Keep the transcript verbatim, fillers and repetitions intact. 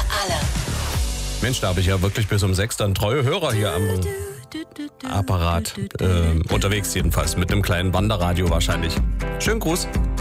alle. Mensch, da habe ich ja wirklich bis um sechs dann treue Hörer hier am Apparat. Äh, unterwegs jedenfalls, mit einem kleinen Wanderradio wahrscheinlich. Schönen Gruß.